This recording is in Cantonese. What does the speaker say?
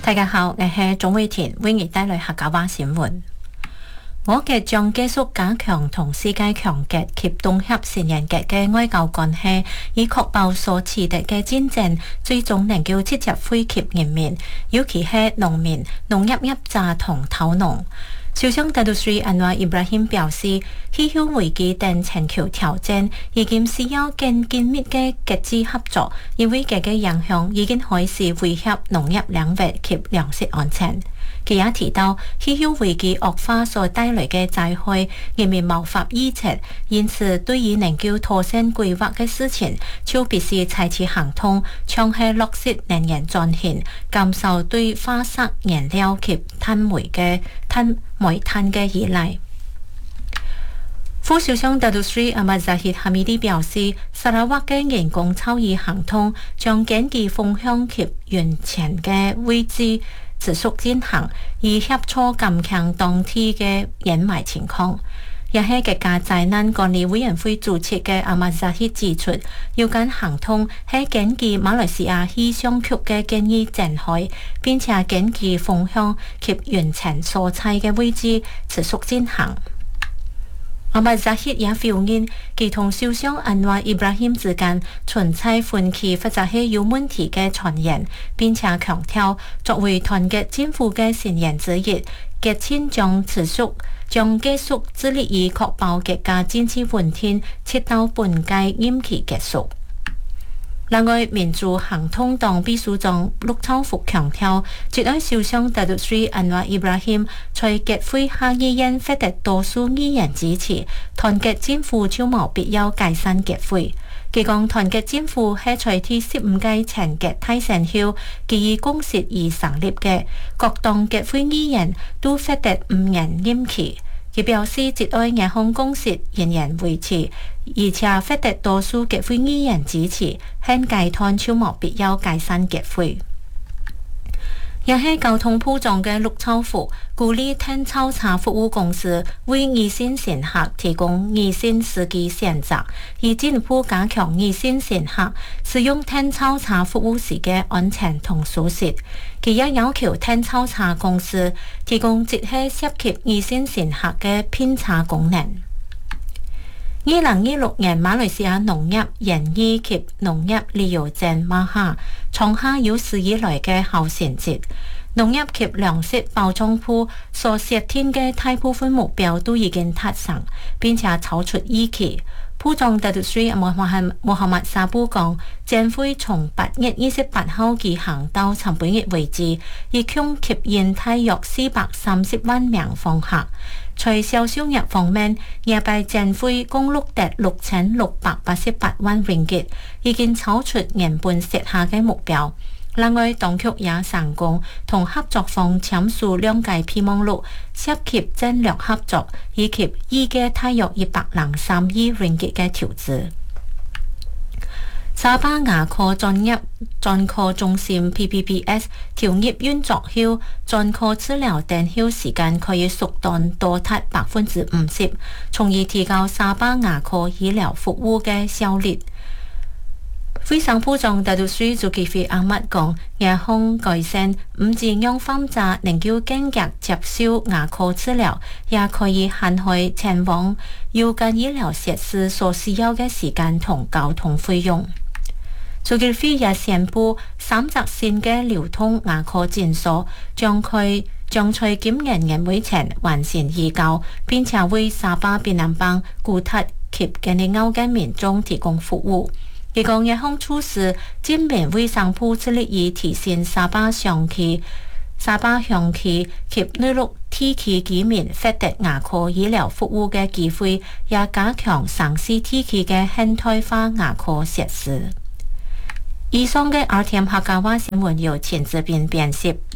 大家好，我係鍾偉田，為你帶來客家話新聞。我嘅將繼續加強同世界強國及東協成員國嘅外交關係，以確保所持得嘅戰爭最終能夠直接惠及人民，尤其係農民、農業業者同頭農。首相達杜斯安華伊布拉欣表示，氣候危機等全球挑戰已經需要更緊密嘅國際合作，因為佢嘅影響已經開始威脅農業領域及糧食安全。佢也提到，氣候危機惡化所帶來嘅災害，人民無法預測，因此對於能夠妥善規劃嘅事情，就必須採取行動，長期落實能源轉型，減少對化石燃料及煤炭嘅依賴。副首相達杜斯阿末扎希哈米蒂表示，沙拉瓦嘅人工草擬行動將根據風向及源泉嘅位置持續進行，以協助減強當地嘅掩埋情況。也係國家災難管理委員會主席嘅阿末扎希指出，有關行動係根據馬來西亞氣象局嘅建議展開，並且根據風向及源泉所在嘅位置持續進行。阿末扎希也否認佢同首相安華伊布拉欣之間存在分歧或者係有問題嘅傳言，並且強調作為團結政府嘅成員之一，決心將繼續致力於確保國家經濟穩定，直到本屆任期結束。另外，民主行動黨秘書長陸兆福強調，絕對首相達杜斯安華伊布拉欣在國會下議院獲得多數議員支持，團結政府就冇必要解散國會。佢講團結政府係在第15屆全國大選後基於共識而成立嘅，各黨國會議員都獲得5年任期。佢表示，只愛硬項共識仍然維持，而且獲得多數國會議員支持，現階段就冇必要解散國會。也係交通部長嘅陸兆福鼓勵聽抽查服務公司為二線乘客提供二線司機選擇，以進一步加強二線乘客使用聽抽查服務時嘅安全同舒適。佢也要求聽抽查公司提供即係涉及二線乘客嘅編查功能。2026年馬來西亞農業園藝及農業旅遊展馬哈創下有史以來嘅好成績，農業及糧食包裝部所設定嘅大部分目標都已經達成，並且超出預期。部長達杜斯穆罕默沙布講，展會從8月28號舉行到11月為止，一共吸引大約430萬名訪客。在銷售額方面，亞拜展會共錄得6688萬ringgit，已經超出原本設下嘅目標。另外，當局也成功同合作方簽署兩屆備忘錄，涉及戰略合作以及預計大約103億ringgit嘅投資。沙巴牙科專科中心 PPPS 調業運作後，專科治療等候時間可以縮短多達50%，從而提高沙巴牙科醫療服務嘅效率。衛生部長達杜斯祖基菲阿末講，牙項改善唔止讓患者能夠更加接受牙科治療，也可以慳去前往有關醫療設施所需要嘅時間同交通費用。祖基菲也宣布3隻新嘅流通牙科診所將在今年尾前完成移交，並且為沙巴檳南邦古塔及吉尼歐嘅民眾提供服務。佢講一項措施，證明衛生部致力於提升沙巴鄉區及內陸地區居民獲得牙科醫療服務嘅機會，也加強城市地區嘅現代化牙科設施。以上嘅RTM客家話新聞由錢志斌編輯，